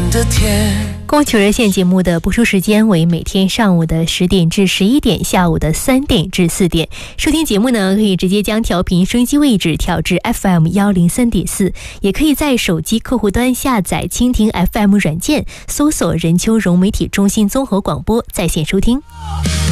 的天。 供求热线节目的播出时间为每天上午的10点至11点，下午的3点至4点。收听节目呢，可以直接将调频收音机位置调至 FM103.4，也可以在手机客户端下载蜻蜓 FM 软件，搜索任丘融媒体中心综合广播在线收听。